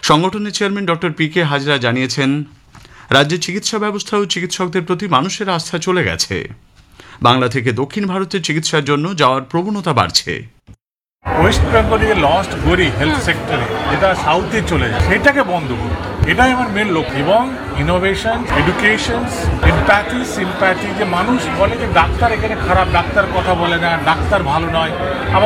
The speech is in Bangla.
সংগঠনের চেয়ারম্যান ডক্টর পি.কে. হাজরা জানিয়েছেন, রাজ্যের চিকিৎসা ব্যবস্থা ও চিকিৎসকদের প্রতি মানুষের আস্থা চলে গেছে। বাংলা থেকে দক্ষিণ ভারতের চিকিৎসার জন্য যাওয়ার প্রবণতা বাড়ছে। ওয়েস্ট বেঙ্গলে যে লস্ট গড়ি হেলথ সেক্টরে যেটা সাউথে চলে যায় সেটাকে বন্ধ করুন, এটাই আমার মেন লক্ষ্য। এবং ইনোভেশন, এডুকেশন, এমপ্যাথি, সিম্প্যাথি, যে মানুষ বলে যে ডাক্তার এখানে খারাপ, ডাক্তার কথা বলে না, ডাক্তার ভালো নয়।